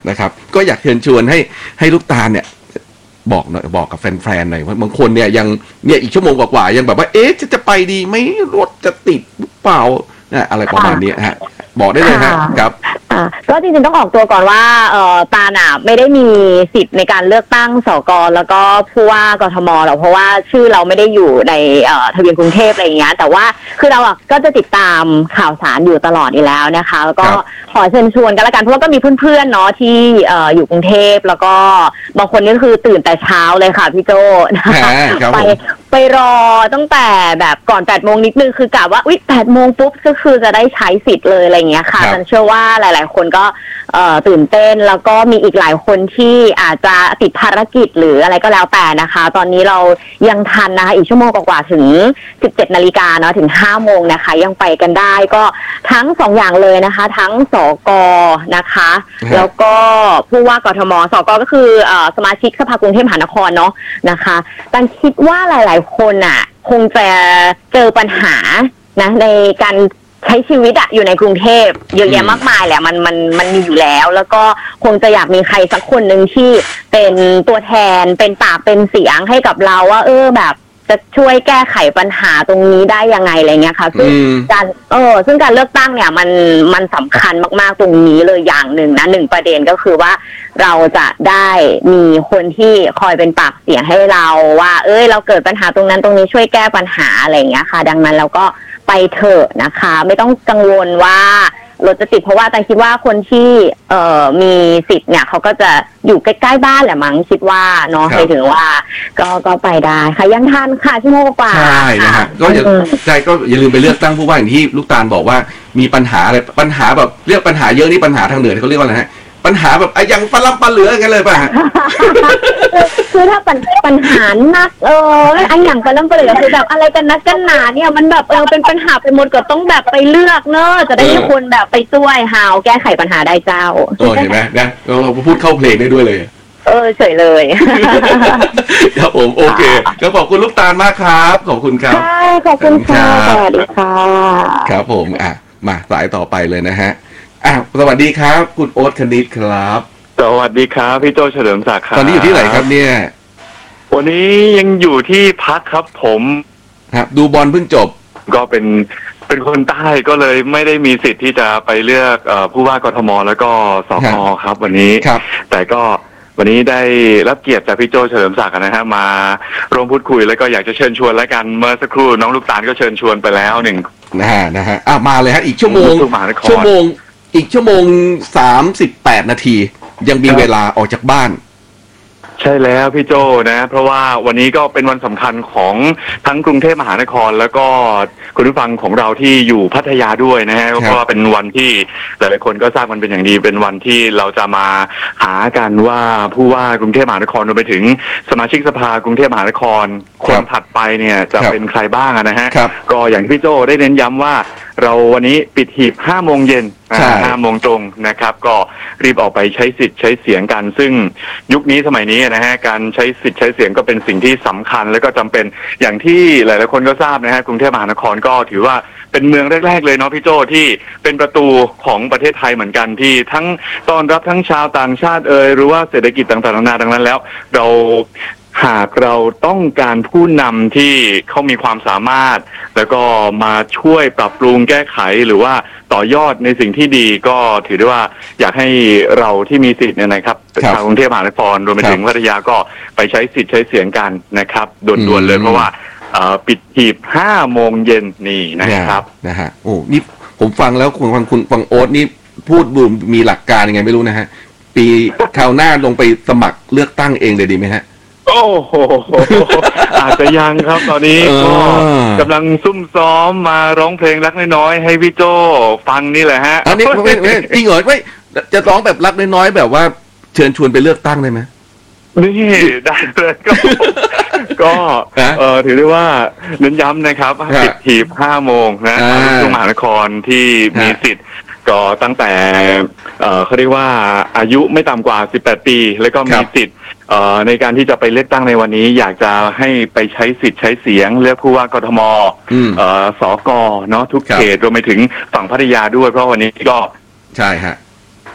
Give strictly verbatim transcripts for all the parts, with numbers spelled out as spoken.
นะครับก็อยากเชิญชวนให้ให้ลูกตาลเนี่ยบอกหน่อยบอกกับแฟนๆหน่อยว่าบางคนเนี่ยยังเนี่ยอีกชั่วโมงกว่าๆยังแบบว่าเอ๊ะจะจะไปดีไหมรถจะติดหรือเปล่านะอะไรประมาณนี้ฮะบอกได้เลยฮะครับก็จริงๆต้องออกตัวก่อนว่าเอ่อตาลน่ะไม่ได้มีสิทธิ์ในการเลือกตั้งสกแล้วก็ผู้ว่ากทมหรอกเพราะว่าชื่อเราไม่ได้อยู่ในเอ่อทะเบียนกรุงเทพอะไรอย่างเงี้ยแต่ว่าคือเราอ่ะก็จะติดตามข่าวสารอยู่ตลอดอยู่แล้วนะคะแล้วก็ขอเชิญชวนกันละกันเพราะว่าก็มีเพื่อนๆเนาะที่เอ่ออยู่กรุงเทพแล้วก็บางคนนี่คือตื่นแต่เช้าเลยค่ะพี่โจนะคะไปไปรอตั้งแต่แบบก่อนแปดโมงนิดนึงคือกะว่าอุ๊ยแปดโมงปุ๊บก็คือจะได้ใช้สิทธิ์เลยอะไรอย่างเงี้ยค่ะฉันเชื่อว่าหลายๆคนก็เอ่อตื่นเต้นแล้วก็มีอีกหลายคนที่อาจจะติดภารกิจหรืออะไรก็แล้วแต่นะคะตอนนี้เรายังทันนะคะอีกชั่วโมงกว่าๆถึงสิบเจ็ดนาฬิกาเนาะถึงห้าโมงนะคะยังไปกันได้ก็ทั้งสองอย่างเลยนะคะทั้งสกนะคะแล้วก็ผู้ว่ากทมสกก็คือเอ่อสมาชิกสภากรุงเทพมหานครเนาะนะคะตันคิดว่าหลายๆคนอ่ะคงจะเจอปัญหานะในการใช้ชีวิตอะอยู่ในกรุงเทพเยอะแยะมากมายแหละมันมันมันมีอยู่แล้วแล้วก็คงจะอยากมีใครสักคนหนึ่งที่เป็นตัวแทนเป็นปากเป็นเสียงให้กับเราว่าเออแบบจะช่วยแก้ไขปัญหาตรงนี้ได้ยังไงอะไรเงี้ยค่ะซึ่งการเออซึ่งการเลือกตั้งเนี่ยมันมันสำคัญมากๆตรงนี้เลยอย่างหนึ่งนะหนึ่งประเด็นก็คือว่าเราจะได้มีคนที่คอยเป็นปากเสียงให้เราว่าเอ้ยเราเกิดปัญหาตรงนั้นตรงนี้ช่วยแก้ปัญหาอะไรเงี้ยค่ะดังนั้นเราก็ไปเถอะนะคะไม่ต้องกังวลว่ารถจะติดเพราะว่าแต่คิดว่าคนที่เอ่อมีสิทธิ์เนี่ยเขาก็จะอยู่ใกล้ๆบ้านแหละมั้งคิดว่าเนาะไปถึงว่าก็ก็ไปได้ค่ะยังทันค่ะชั่วโมงกว่าใช่นะฮะก็อย่าใช่ก็อย่าลืมไปเลือกตั้งผู้ว่าอย่างที่ลูกตาลบอกว่ามีปัญหาอะไรปัญหาแบบเรียกปัญหาเยอะนี่ปัญหาทางเหนือเขาเรียกว่าอะไรฮะปัญหาแบบไอ้ยังปลาลับปลาเหลือกันเลยป่ะคือถ้าปัญปัญหานักเออไอ้อย่างปลาลับปลาเหลือคือแบบอะไรกันนักกันหนาเนี่ยมันแบบเออเป็นปัญหาไปหมดก็ต้องแบบไปเลือกเนอะจะได้มีคนแบบไปช่วยหาวแก้ไขปัญหาได้เจ้าโอ้เห็นไหมนะเราพูดเข้าเพลงได้ด้วยเลยเออเฉยเลยครับผมโอเคก็ขอบคุณลูกตาลมากครับขอบคุณครับใช่ขอบคุณค่ะสวัสดีค่ะครับผมอ่ะมาสายต่อไปเลยนะฮะอ่ะสวัสดีครับคุณโอ๊ตคณิตครับสวัสดีครับพี่โจเฉลิมศักดิ์ครับตอนนี้อยู่ที่ไหนครับเนี่ยวันนี้ยังอยู่ที่พักครับผมครับดูบอลเพิ่งจบก็เป็นเป็นคนใต้ก็เลยไม่ได้มีสิทธิ์ที่จะไปเลือกเอ่อผู้ว่ากทมแล้วก็สกครับวันนี้แต่ก็วันนี้ได้รับเกียรติจากพี่โจเฉลิมศักดิ์นะฮะมาร่วมพูดคุยแล้วก็อยากจะเชิญชวนแล้วกันเมื่อสักครู่น้องลูกตาลก็เชิญชวนไปแล้วหนึ่งนะฮะนะฮะอ่ะมาเลยฮะอีกชั่วโมงชั่วโมงอีกชั่วโมงสามสิบแปดนาทียังมีเวลาออกจากบ้านใช่แล้วพี่โจนะเพราะว่าวันนี้ก็เป็นวันสำคัญของทั้งกรุงเทพมหานครแล้วก็คุณผู้ฟังของเราที่อยู่พัทยาด้วยนะฮะเพราะว่าเป็นวันที่หลายๆคนก็ทราบมันเป็นอย่างดีเป็นวันที่เราจะมาหากันว่าผู้ว่ากรุงเทพมหานครรวมไปถึงสมาชิกสภากรุงเทพมหานครคนถัดไปเนี่ยจะเป็นใครบ้างนะฮะก็อย่างพี่โจได้เน้นย้ำว่าเราวันนี้ปิดหีบห้าโมงเย็นห้าโมงตรงนะครับก็รีบออกไปใช้สิทธิ์ใช้เสียงกันซึ่งยุคนี้สมัยนี้นะฮะการใช้สิทธิ์ใช้เสียงก็เป็นสิ่งที่สำคัญและก็จำเป็นอย่างที่หลายๆคนก็ทราบนะฮะกรุงเทพมหานครก็ถือว่าเป็นเมืองแรกๆเลยเนาะพี่โจที่เป็นประตูของประเทศไทยเหมือนกันที่ทั้งต้อนรับทั้งชาวต่างชาติเอ่ยหรือว่าเศรษฐกิจต่างๆนานาดังนั้นแล้วเราหากเราต้องการผู้นำที่เขามีความสามารถแล้วก็มาช่วยปรับปรุงแก้ไขหรือว่าต่อยอดในสิ่งที่ดีก็ถือได้ว่าอยากให้เราที่มีสิทธิ์เนี่ยนะครับชาวกรุงเทพมหานครรวมไปถึงพัทยาก็ไปใช้สิทธิ์ใช้เสียงกันนะครับด่วนๆเลยเพราะว่าปิดหีบห้าโมงเย็นนี่นะครับนะฮะโอ้นี่ผมฟังแล้วคุณฟังคุณฟังโอ๊ตนี่พูดบูมมีหลักการยังไงไม่รู้นะฮะปีคราวหน้าลงไปสมัครเลือกตั้งเองเลยดีไหมฮะโอ้โหอาจจะยังครับตอนนี้ก็กำลังซุ่มซ้อมมาร้องเพลงรักน้อยๆให้พี่โจฟังนี่แหละฮะอันนี้ไม่ไม่จริงเหรอไม่จะร้องแบบรักน้อยๆแบบว่าเชิญชวนไปเลือกตั้งได้ไหมนี่ได้เลยก็ก็เออถือได้ว่าเน้นย้ำนะครับปิดหีบห้าโมงนะกรุงเทพมหานครที่มีสิทธิ์ก็ตั้งแต่เอ่อเขาเรียกว่าอายุไม่ต่ำกว่าสิบแปดปีแล้วก็มีสิทธิ์เอ่อในการที่จะไปเลือกตั้งในวันนี้อยากจะให้ไปใช้สิทธิ์ใช้เสียงเลือกผู้ว่ากทมเอ่อสกเนาะทุกเขตรวมไปถึงฝั่งพัทยาด้วยเพราะวันนี้ก็ใช่ฮะ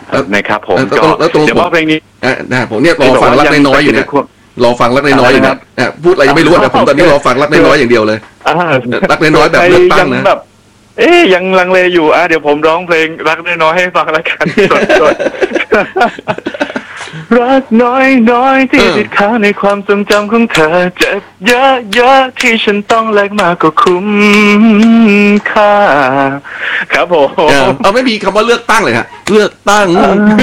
นะครับผมแล้วก็แล้วตรงเดี๋ยวว่าเพลงนี้อ่ะนะผมเนี่ยรอฟังรักน้อยๆอยู่เนี่ยรอฟังรักน้อยๆอยู่เนี่ยอ่ะพูดอะไรยังไม่รู้นะผมตอนนี้รอฟังรักน้อยๆอย่างเดียวเลยอ่ารักน้อยๆแบบเลือกตั้งนะแบบ เอ๊ยยังลังเลอยู่อ่ะเดี๋ยวผมร้องเพลงรักน้อยๆให้ฟังแล้วกันสดๆรักน้อยน้อยๆที่ติดค้างในความทรงจำของเธอเจ็บเยอะๆที่ฉันต้องแลกมาก็คุ้มค่าครับผมเออเอาไม่มีคำว่าเลือกตั้งเลยฮะเลือกตั้ง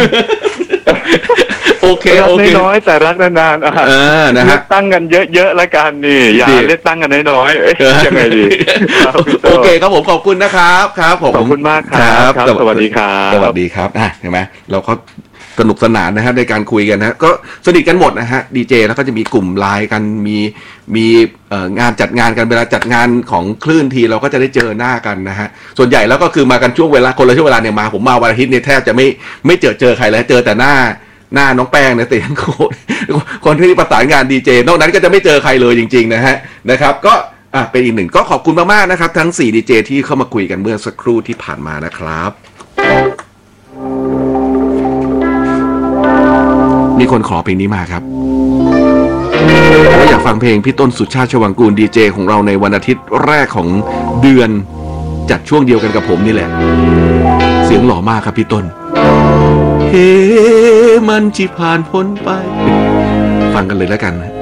โอเครักโอเคน้อยๆแต่รักนานๆอ่ะเออนะเลืฮะอกตั้งกันเยอะๆละกันนี่อย่าดีเลือกตั้งกันน้อยๆเอ๊ะยังไงดีครับพี่โจ้โอเคครับผมขอบคุณนะครับครับผมขอบคุณมากครับครับสวัสดีครับสวัสดีครับอ่ะเห็นไหมเราก็สนุกสนานนะครับในการคุยกันนะก็สนิทกันหมดนะฮะดีเจแล้วก็จะมีกลุ่มไลน์กันมีมีเอ่องานจัดงานกันเวลาจัดงานของคลื่นทีเราก็จะได้เจอหน้ากันนะฮะส่วนใหญ่แล้วก็คือมากันช่วงเวลาคนละช่วงเวลาเนี่ยมาผมมาวันอาทิตย์เนี่ยแทบจะไม่ไม่เจอเจอใครแล้วเจอแต่หน้าหน้าน้องแป้งเนี่ยแต่ยังคนคนที่ประสานงานดีเจนอกนั้นก็จะไม่เจอใครเลยจริงๆนะฮะนะครับก็อ่ะเป็นอีกหนึ่งก็ขอบคุณมากๆนะครับทั้งสี่ดีเจที่เข้ามาคุยกันเมื่อสักครู่ที่ผ่านมานะครับมีคนขอเพลงนี้มาครับอยากฟังเพลงพี่ต้นสุชาติชวังกูลดีเจของเราในวันอาทิตย์แรกของเดือนจัดช่วงเดียวกันกับผมนี่แหละเสียงหล่อมากครับพี่ต้นเฮ้มันจิผ่านพ้นไปฟังกันเลยแล้วกัน